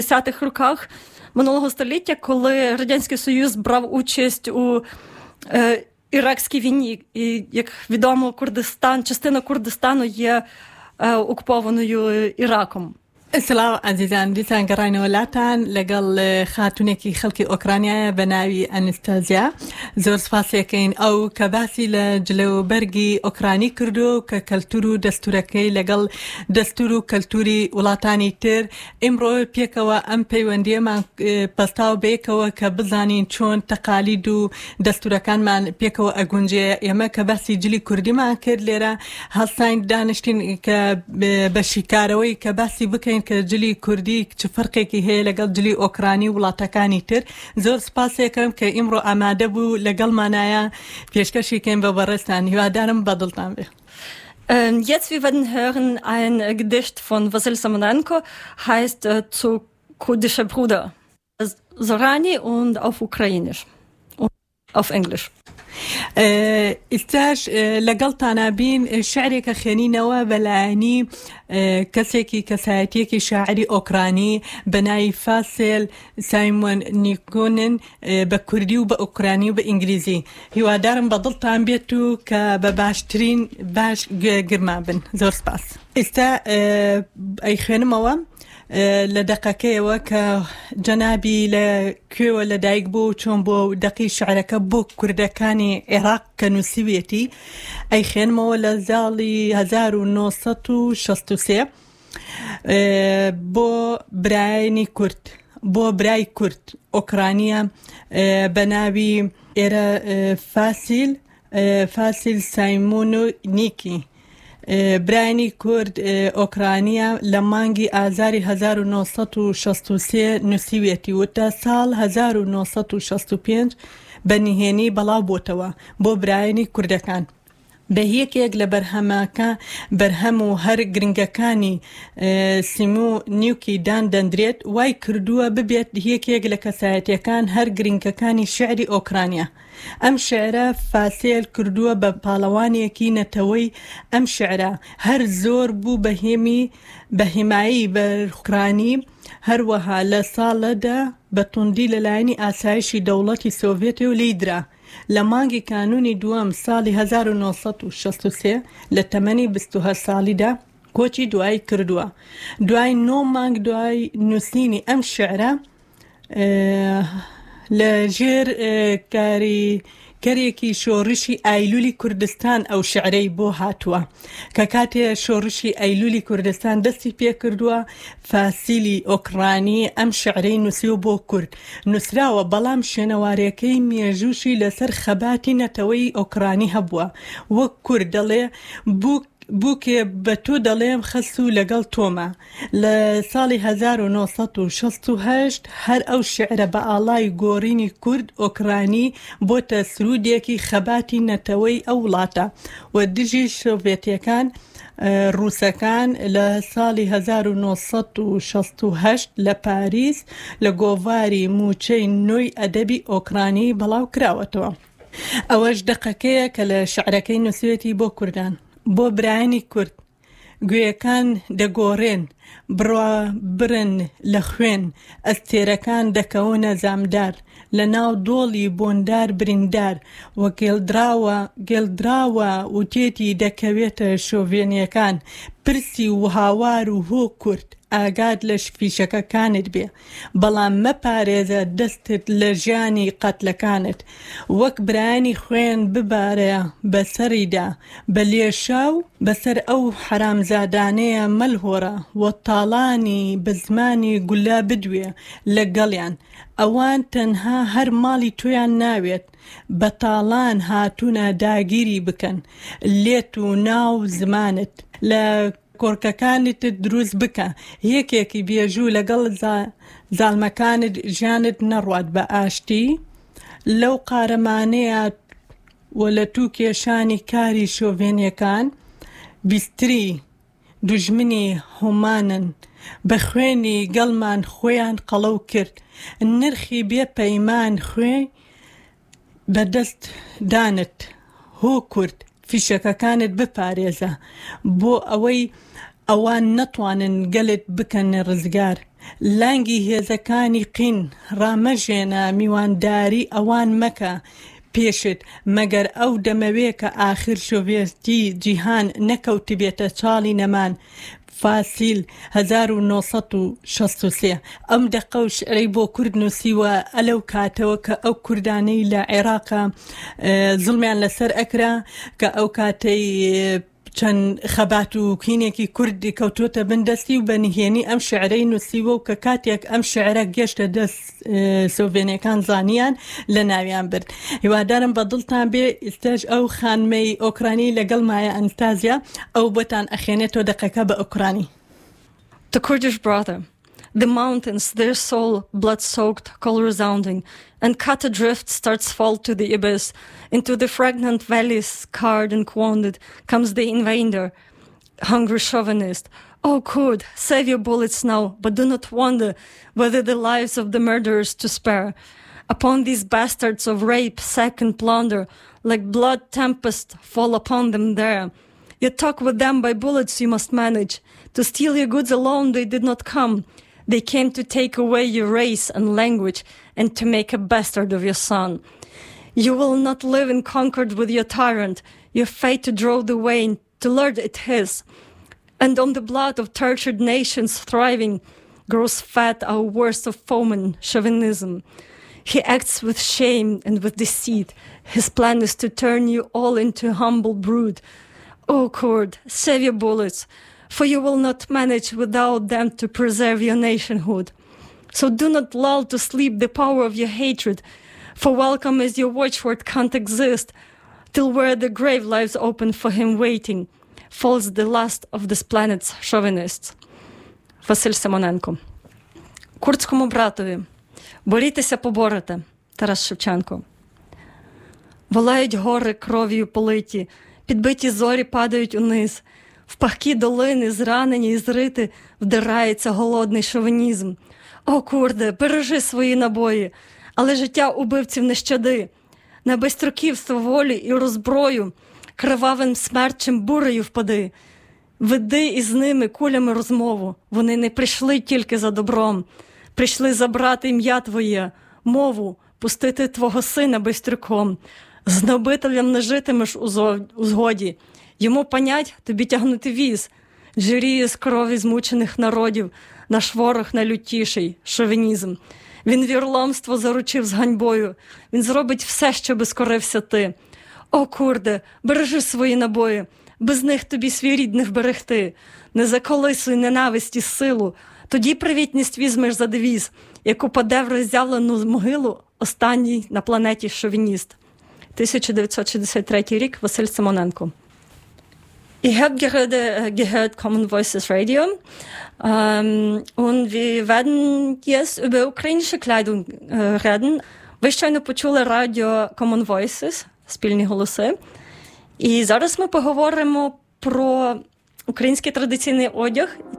10-х роках минулого століття, коли Радянський Союз брав участь у Іракській війні. І, як відомо, частина Курдистану є окупованою Іраком. سلام عزیزان دیسان گراینا ولاتان لقل خاتونێکی خەڵکی ئۆکرانیا بە ناوی ئەنستازیا زۆر سپاسێکین ئەو کە باسی لە جلەوبەرگی ئۆکرانی کردو کە کەلتور و دەستورەکەی لەگەڵ دەستور و کەلتوری وڵاتانی تر ئێمڕۆ پێکەوە ئەم پەیوەندیەمان پەستاو بێکەوە کە بزانین چۆن تەقالید و دەستورەکانمان پێکەوە ئەگونجێ ئێمە کە باسی جلی کوردیمان کرد لێرە هەڵساین دانیشتین کە بە شیکارەوەی کە باسی بکەین کە جلی کوردی چ فەرقێکی هەیە لەگەڵ جلی ئۆکرانی وڵاتەکانی تر زۆر سپاسێکم کە ئیمڕۆ ئامادە بوو لەگەڵمانایە پێشکەشێکین بە بەڕێستان هیوادارم بەدڵتان بێ. Jetzt wir werden hören ein Gedicht von Wasyl Simonenko, heißt zu kurdische Brüder. Zorani und auf Ukrainisch und auf Englisch. ئستاش لەگەڵتانە بین شعرێکە خوێنینەوە بەلایەنی کەسێکی کەسایەتیەکی شاعری ئۆکرانی بە ناوی فاسێل سایمۆن نیکۆنن بە کوردی و بە ئۆکرانی و بە ئینگلیزی. هیوادارم بەدڵتان بێت و کە بە باشترین باش گرما بن. زۆر سپاس. ئێستا ئەی خوێنمەوە لە دەقەکەیەوە کە جەنابی لە کوێوە لەدایک بوو چۆن بۆ دەقی شعرەکە بۆ کوردەکانی عێراق کە نووسیوێتی ئەی خوێنمەوە لە زاڵی 1963 بۆ برایانی کورد بۆ برای کورد ئۆکرانیە بە ناوی ئێرە فاسیل سایمۆنیکی برایانی کورد ئۆکرانیا لە مانگی ئازاری 1963 نووسیوێتی و تا ساڵ 1965 بەنهێنی بەڵاو بۆتەوە بۆ برایانی کوردەکان بە یەکێک لە بەرهەم و هەر گرنگەکانی سیمو نیوکی دان دەندرێت وای کردووە ببێت یەکێک لە کەسایەتیەکان هەر گرنگەکانی شعری ئۆکرانیا. ئەم شعرە فاسێل کردووە بە پاڵەوانێکی نەتەوەی ئەم شعرە هەر زۆر بوو بە هیمایی بە ئۆکرانی هەروەها لە ساڵەدا بە توندی لەلایەنی ئاسایشی دەوڵەتی سۆڤێتی و لیدرا. لە مانگی کانونی دووەم ساڵی 1963 لە تەمەنی 28 ساڵیدا کۆچی دوایی کردووە. دوای 9 مانگ دوای نووسینی ئەم شعرە لە ژێر کارێکی شۆڕشی ئایلولی کوردستان ئەو شعرەی بۆ هاتووە کە کاتێ شۆڕشی ئایلولی کوردستان دەستی پێ کردووە فاسیلی ئۆکرانی ئەم شعرەی نووسیوە بۆ کورد نووسراوە بەڵام شوێنەوارەکەی مێژوشی لەسەر خەباتی نەتەوەی ئۆکرانی هەبووە وەک کورد دەڵێ بووکێ بە تۆ دەڵێم خەست و لەگەڵ تۆمە. لە ساڵی 1968 هەر ئەو شعرە بە ئاڵای گۆڕینی کورد ئۆکرانی بۆتە سرودێکی خەباتی نەتەوەی ئەو وڵاتە و دژی سۆڤێتیەکان ڕووسەکان لە ساڵی 1968 لە پاریس لە گۆڤاری موچەی نۆی ئەدەبی ئۆکرانی بەڵاو کراوەتەوە. ئەوەش دەقەکەیە کە لە شعرەکەی نووسێتی بۆ کوردان بۆ برایانی کورد گوێیەکان دەگۆڕێن بڕوا برن لە خوێن ئەستێرەکان دەکەونە زامدار لە ناو دۆڵی بۆندار بریندار و گێڵدراوە و تێتی دەکەوێتە شۆڤێنیەکان پرسی و هاوار و هۆ کورد ئاگاد لە فیشەکەکانت بێ بەڵام مەپارێزە دەستت لە ژیانی قەتلەکانت وەک برایانی خوێن ببارە بەسەریدا بە لێشاو بەسەر ئەو حەرامزادانەیە مەلهۆرە و تاڵانی بە زمانی گولا بدوێ لەگەڵیان ئەوان تەنها هەر ماڵی تۆیان ناوێت بە تاڵان هاتوونە داگیری بکەن لێت و ناو زمانت لە کۆرکەکانت دروست بکە یەکێکی بێژوو لەگەڵ زاڵمەکانت ژیانت نەڕوات بە ئاشتی لەو قارەمانەیە و لە تو کێشانی کاری شۆڤێنیەکان بیستری دوژمنی هومانن بە خوێنی گەڵمان خۆیان قەڵەو کرد نرخی بێ پەیمان خوێ بەدەست دانت هۆ کورد فیشەکەکانت بپارێزە بۆ ئەوەی ئەوان نەتوانن گەلت بکەن ڕزگار لانگی هێزەکانی قین ڕامەژێنە میوانداری ئەوان مەکە پێشت مەگەر ئەو دەمەوێ کە ئاخر شۆڤێتی جیهان نەکەوتی بێتە چاڵی نەمان فاسیل 1963 ئەم دەقە و شعرەی بۆ کورد نووسیوە ئەلەو کاتەوە کە ئەو کوردانەی لە عێراقا زڵمیان لەسەر ئەکرا کە ئەو کاتەی چەند خەبات و کینێکی کوردی کەوتوتە بندەستی و بەنهێنی ئەم شعرەی نووسیوە و کە کاتێک ئەم شعرە گەشتە دەست سۆڤێنیەکان زانیان لە ناویان برد. هیوادارم بە دڵتان بێ ئێستاش ئەو خانمەی ئۆکرانی لەگەڵ مایە ئەنستازیا ئەو بۆتان ئەخێنێتەوە دەقەکە بە ئۆکرانی. The Kurdish brother, the mountains, their soul blood-soaked, call-resounding, and cut adrift starts fall to the abyss. Into the fragrant valleys, scarred and wounded, comes the invader, hungry chauvinist. Oh, Kurd, save your bullets now, but do not wonder whether the lives of the murderers to spare. Upon these bastards of rape, sack and plunder, like blood tempest, fall upon them there. You talk with them by bullets you must manage. To steal your goods alone they did not come. They came to take away your race and language and to make a bastard of your son. You will not live in concord with your tyrant, your fate to draw the wain, to lord it his. And on the blood of tortured nations thriving grows fat our worst of foemen, chauvinism. He acts with shame and with deceit. His plan is to turn you all into humble brood. O Kurd, save your bullets, for you will not manage without them to preserve your nationhood. So do not lull to sleep the power of your hatred, for welcome as your watchword can't exist, till where the grave lies open for him waiting, falls the last of this planet's chauvinists. Василь Симоненко. Курдському братові. Борітеся, поборете. Тарас Шевченко. Волають гори кров'ю политі, підбиті зорі падають униз. В пахкі долини, зранені і зрити, вдирається голодний шовінізм. О, курде, бережи свої набої, але життя убивців не щади. На безстроківство волі і розброю, кривавим смерчем бурею впади. Веди із ними кулями розмову, вони не прийшли тільки за добром. Прийшли забрати ім'я твоє, мову, пустити твого сина бистрюком. З гнобителем не житимеш у згоді, йому панять тобі тягнути віз. Жиріє з крові змучених народів, наш ворог найлютіший – шовінізм. Він вірломство заручив з ганьбою, він зробить все, щоби скорився ти. О, курде, бережи свої набої, без них тобі свій рідних берегти. Не заколисуй ненависті силу, тоді привітність візьмеш за девіз, як упаде в роззявлену могилу останній на планеті шовініст. 1963 рік, Василь Симоненко. Ihr habt gerade gehört Common Voices Radio und wir werden jetzt über ukrainische Kleidung reden. Ви щойно почули радіо Common Voices, спільні голоси. І зараз ми поговоримо про український традиційний одяг